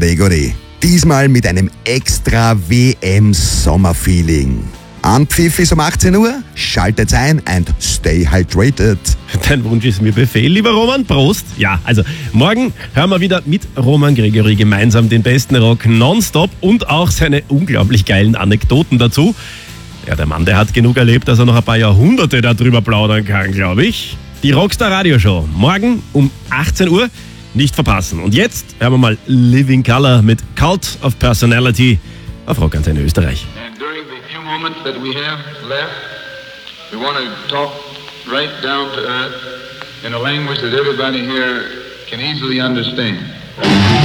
Gregory. Diesmal mit einem extra WM-Sommerfeeling. Anpfiff ist um 18 Uhr, schaltet ein and stay hydrated. Dein Wunsch ist mir Befehl, lieber Roman. Prost. Ja, also morgen hören wir wieder mit Roman Gregory gemeinsam den besten Rock nonstop und auch seine unglaublich geilen Anekdoten dazu. Ja, der Mann, der hat genug erlebt, dass er noch ein paar Jahrhunderte darüber plaudern kann, glaube ich. Die Rockstar Radioshow, morgen um 18 Uhr, nicht verpassen. Und jetzt hören wir mal Living Colour mit Cult of Personality auf Rockantenne Österreich. And during the few moments that we have left, we want to talk right down to earth in a language that everybody here can easily understand.